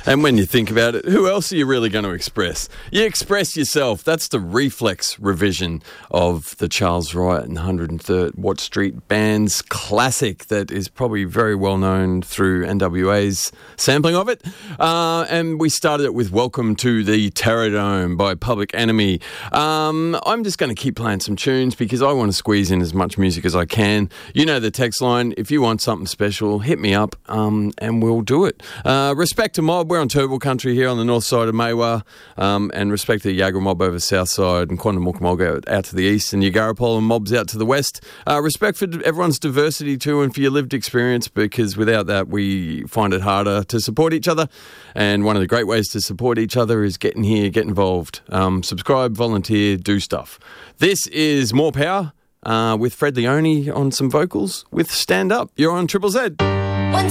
And when you think about it, who else are you really going to express? You express yourself. That's the Reflex revision of the Charles Wright and 103rd Watt Street Band's classic that is probably very well known through NWA's sampling of it. And we started it with Welcome to the Terrordome by Public Enemy. I'm just going to keep playing some tunes because I want to squeeze in as much music as I can. You know the text line. If you want something special, hit me up and we'll do it. Respect to Mob. We're on Turrbal Country here on the north side of Maywa, and respect to Yagra Mob over south side and Quantum Mukamog out to the east and Yagarapol and Mobs out to the west. Respect for everyone's diversity too and for your lived experience, because without that we find it harder to support each other, and one of the great ways to support each other is getting here, get involved, subscribe, volunteer, do stuff. This is More Power with Fred Leone on some vocals with Stand Up. You're on Triple Z.